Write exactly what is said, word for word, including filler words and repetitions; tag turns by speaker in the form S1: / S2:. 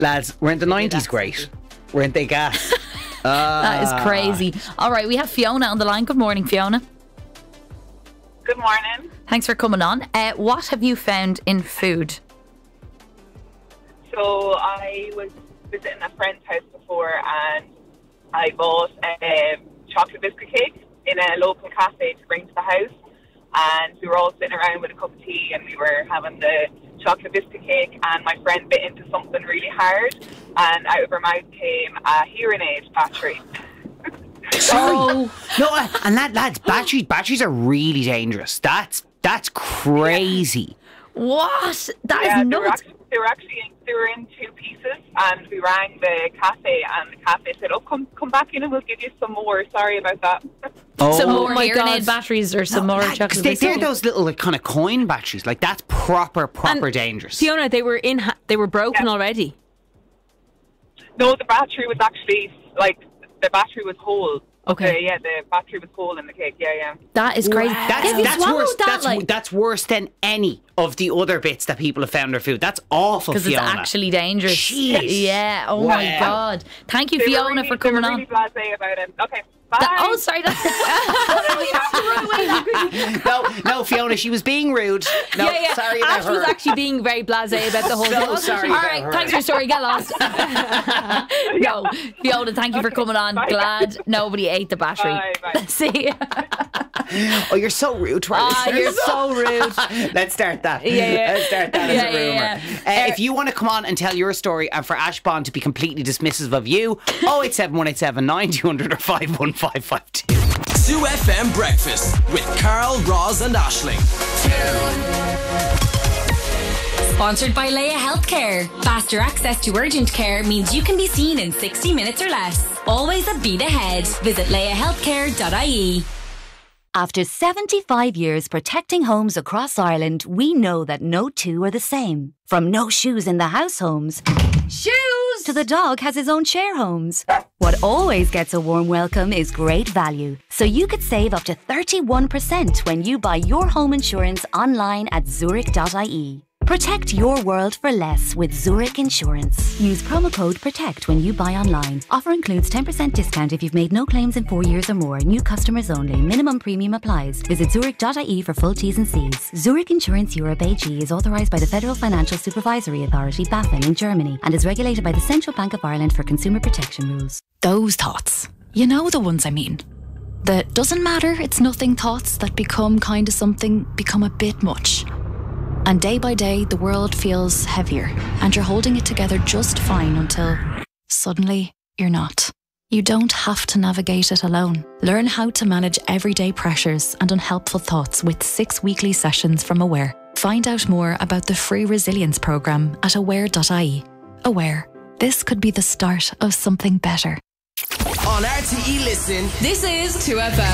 S1: Lads, weren't the nineties great? Weren't they gas? Ah.
S2: That is crazy. All right, we have Fiona on the line. Good morning, Fiona.
S3: Good morning.
S2: Thanks for coming on. Uh, what have you found in food?
S3: So I was visiting a friend's house before and I bought a um, chocolate biscuit cake in a local cafe to bring to the house. And we were all sitting around with a cup of tea and we were having the chocolate biscuit cake, and my friend bit into something really hard and out of her mouth came a hearing aid battery.
S1: Sorry. Oh. No, uh, and that, lads, batteries, batteries are really dangerous. That's that's crazy.
S2: What? That
S3: yeah,
S2: is
S3: they were,
S2: nuts.
S3: actually, they were actually they were in two pieces, and we rang the cafe, and the cafe said, "Oh, come come back in, and we'll give you some more." Sorry about that.
S1: Oh,
S2: some more
S4: my
S2: hearing
S4: God.
S2: aid batteries or some
S1: No,
S2: more
S1: lad, 'cause
S2: chocolate
S1: they,
S2: biscuits.
S1: they're those little like, kind of coin batteries. Like that's proper, proper
S4: And
S1: dangerous.
S4: Fiona, they were in. Ha- they were broken
S3: Yeah.
S4: already.
S3: No, the battery was actually like the battery was whole.
S4: Okay.
S3: Uh, yeah, the battery was whole in the cake. Yeah, yeah.
S2: That is crazy.
S1: That's,
S2: Have you
S1: that's
S2: swallowed
S1: worse.
S2: that?
S1: That's,
S2: like,
S1: that's worse than any of the other bits that people have found in their food. That's awful,
S2: because it's
S1: Fiona.
S2: actually dangerous.
S1: Jeez.
S2: Yeah. Oh my
S1: Wow.
S2: God. Thank you,
S3: They were
S2: Fiona,
S3: really,
S2: for coming
S3: they were
S2: on.
S3: really blasé about it. Okay, bye.
S2: That- oh, sorry.
S1: no, no, Fiona, she was being rude. No,
S4: yeah, yeah.
S1: sorry about
S4: Ash
S1: her.
S4: was actually being very blasé about the whole
S1: So
S4: thing.
S1: sorry
S2: All
S1: about
S2: right,
S1: her.
S2: thanks for your story. Get lost. No, Fiona, thank you for coming on.
S3: bye.
S2: Glad nobody ate the battery.
S3: Bye, bye.
S2: See you.
S1: Oh, you're so rude to our
S2: Ah,
S1: listeners.
S2: you're so rude.
S1: Let's start that.
S4: Yeah, yeah.
S1: Let's start that as
S2: Yeah,
S1: a
S2: yeah,
S1: rumour.
S2: yeah.
S1: Uh, if you want to come on and tell your story and for Ash Bond to be completely dismissive of you, oh eight seven one eight seven nine two hundred or five one five five two.
S5: two F M Breakfast with Carl, Roz and Aisling.
S6: Sponsored by Leia Healthcare. Faster access to urgent care means you can be seen in sixty minutes or less. Always a beat ahead. Visit leia healthcare dot I E.
S7: After seventy-five years protecting homes across Ireland, we know that no two are the same. From no shoes in the house homes, shoes, to the dog has his own share homes. What always gets a warm welcome is great value. So you could save up to thirty-one percent when you buy your home insurance online at zurich dot I E. Protect your world for less with Zurich Insurance. Use promo code PROTECT when you buy online. Offer includes ten percent discount if you've made no claims in four years or more. New customers only. Minimum premium applies. Visit zurich dot I E for full T's and C's. Zurich Insurance Europe A G is authorised by the Federal Financial Supervisory Authority, BaFin, in Germany and is regulated by the Central Bank of Ireland for consumer protection rules.
S8: Those thoughts. You know the ones I mean. The doesn't matter, it's nothing thoughts that become kind of something, become a bit much. And day by day, the world feels heavier, and you're holding it together just fine until suddenly you're not. You don't have to navigate it alone. Learn how to manage everyday pressures and unhelpful thoughts with six weekly sessions from Aware. Find out more about the free resilience program at aware dot I E. Aware. This could be the start of something better.
S5: On R T E Listen,
S6: This is two F M.